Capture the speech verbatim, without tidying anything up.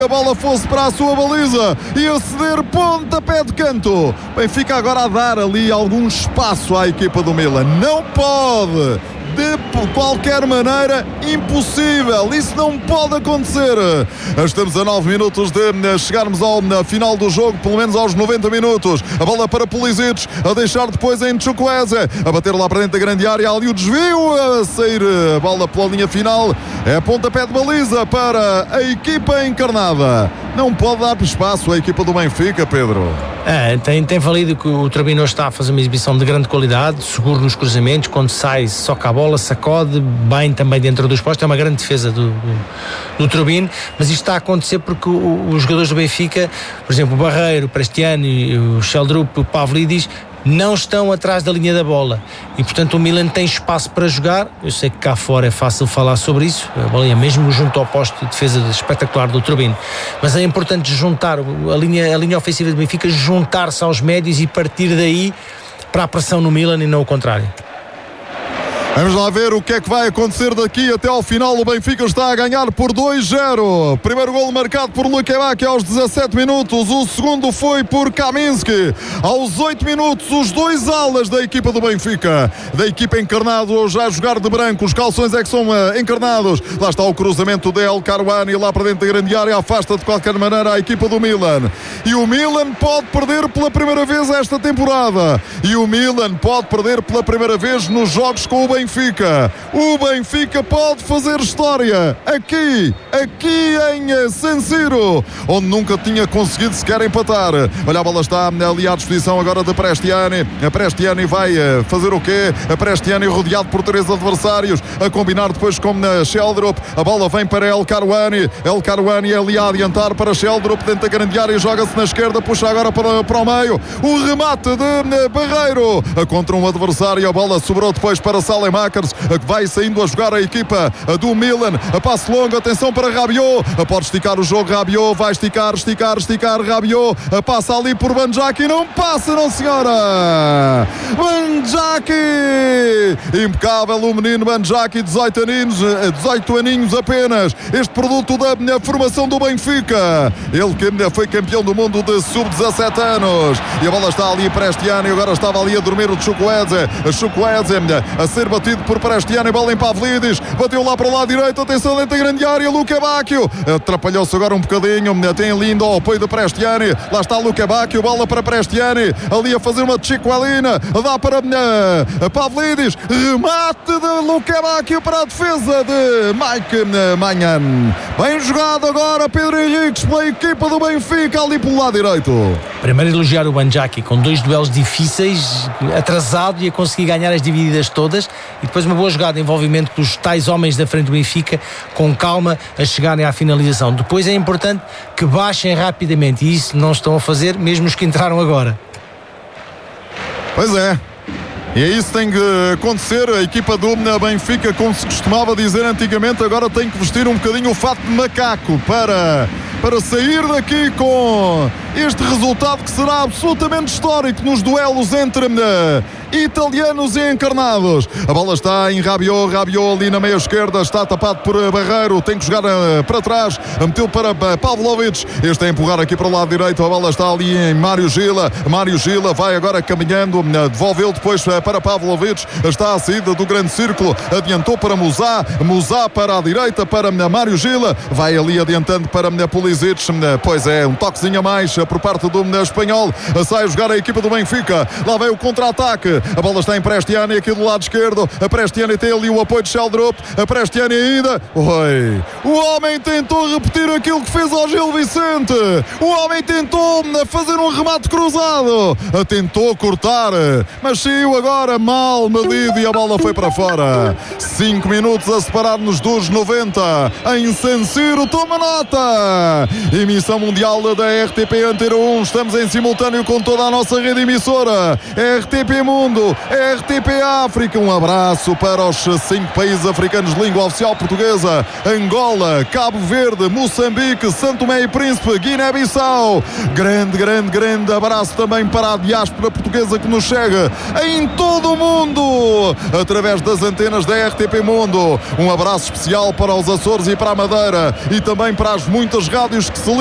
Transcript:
a bola fosse para a sua baliza e a ceder pontapé de canto. Benfica agora a dar ali algum espaço à equipa do Milan. Não pode, de qualquer maneira, impossível. Isso não pode acontecer. Estamos a nove minutos de chegarmos ao final do jogo, pelo menos aos noventa minutos. A bola para Pulisic, a deixar depois em Chukwueze, a bater lá para dentro da grande área, ali o desvio, a sair a bola pela linha final. É pontapé de baliza para a equipa encarnada. Não pode dar espaço à equipa do Benfica, Pedro. É, tem, tem valido que o Turbino está a fazer uma exibição de grande qualidade, seguro nos cruzamentos, quando sai, soca a bola, sacode, bem também dentro dos postos, é uma grande defesa do, do, do Turbino, mas isto está a acontecer porque o, os jogadores do Benfica, por exemplo, o Barreiro, o Prestiano, o Sheldrup, o Pavlidis, não estão atrás da linha da bola e portanto o Milan tem espaço para jogar. Eu sei que cá fora é fácil falar sobre isso, a bola é mesmo junto ao posto de defesa espetacular do Turbino, mas é importante juntar a linha, a linha ofensiva do Benfica, juntar-se aos médios e partir daí para a pressão no Milan e não o contrário. Vamos lá ver o que é que vai acontecer daqui até ao final. O Benfica está a ganhar por dois zero. Primeiro golo marcado por Lukebak aos dezassete minutos. O segundo foi por Kaminski. Aos oito minutos, os dois alas da equipa do Benfica, da equipa encarnado, já a jogar de branco. Os calções é que são uh, encarnados. Lá está o cruzamento de El Karouani lá para dentro da grande área. Afasta de qualquer maneira a equipa do Milan. E o Milan pode perder pela primeira vez esta temporada. E o Milan pode perder pela primeira vez nos jogos com o Benfica. Benfica. O Benfica pode fazer história aqui, aqui em San Siro, onde nunca tinha conseguido sequer empatar. Olha, a bola está ali à disposição agora de Prestiani. A Prestiani vai fazer o quê? A Prestiani rodeado por três adversários, a combinar depois com na Sheldrup. A bola vem para El Karouani. El Karouani é ali a adiantar para Sheldrup dentro da grande área, joga-se na esquerda, puxa agora para, para o meio. O remate de Barreiro contra um adversário. A bola sobrou depois para Salem Makers, que vai saindo a jogar a equipa do Milan. A passe longo, atenção para Rabiot, pode esticar o jogo. Rabiot vai esticar, esticar, esticar. Rabiot passa ali por Banjaki, não passa, não senhora. Banjaki, impecável o menino Banjaki, dezoito aninhos, dezoito aninhos apenas, este produto da formação do Benfica, ele que foi campeão do mundo de sub dezassete anos. E a bola está ali Prestiani, agora estava ali a dormir o Chukwueze. Chukwueze a ser batido por Prestiani, bola em Pavlidis, bateu lá para o lado direito, atenção dentro da grande área, Lukebakio atrapalhou-se agora um bocadinho, tem ali ainda ao apoio de Prestiani, lá está Lukebakio, bola para Prestiani, ali a fazer uma chiqualina, dá para uh, Pavlidis, remate de Lukebakio para a defesa de Mike Maignan. Bem jogado agora Pedro Henriques pela equipa do Benfica ali pelo lado direito. Primeiro elogiar o Banjaki com dois duelos difíceis, atrasado e a conseguir ganhar as divididas todas, e depois uma boa jogada de envolvimento dos tais homens da frente do Benfica, com calma a chegarem à finalização. Depois é importante que baixem rapidamente, e isso não estão a fazer mesmo os que entraram agora. Pois é, e é isso que tem que acontecer. A equipa do Benfica, como se costumava dizer antigamente, agora tem que vestir um bocadinho o fato de macaco para, para sair daqui com este resultado que será absolutamente histórico nos duelos entre uh, italianos e encarnados. A bola está em Rabiot, Rabiot ali na meia esquerda, está tapado por uh, Barreiro, tem que jogar uh, para trás, meteu para uh, Pavlovic, este a empurrar aqui para o lado direito. A bola está ali em Mário Gila, Mário Gila vai agora caminhando, uh, devolveu depois uh, para Pavlovic, está à saída do grande círculo, adiantou para Musá, Musá para a direita para uh, Mário Gila, vai ali adiantando para uh, Pulisic, uh, pois é, um toquezinho a mais uh, por parte do uh, espanhol, uh, sai a jogar a equipa do Benfica, lá vem o contra-ataque. A bola está em Prestiani aqui do lado esquerdo. A Prestiani tem ali o apoio de Sheldrup. A Prestiani ainda. Oi. O homem tentou repetir aquilo que fez ao Gil Vicente. O homem tentou fazer um remate cruzado. Tentou cortar, mas saiu agora mal medido e a bola foi para fora. cinco minutos a separar-nos dos noventa em San Siro. Toma nota. Emissão mundial da R T P Antena um. Estamos em simultâneo com toda a nossa rede emissora. R T P Mundo. mundo, R T P África. Um abraço para os cinco países africanos de língua oficial portuguesa: Angola, Cabo Verde, Moçambique, São Tomé e Príncipe, Guiné-Bissau. Grande, grande, grande abraço também para a diáspora portuguesa que nos chega em todo o mundo através das antenas da R T P Mundo. Um abraço especial para os Açores e para a Madeira, e também para as muitas rádios que se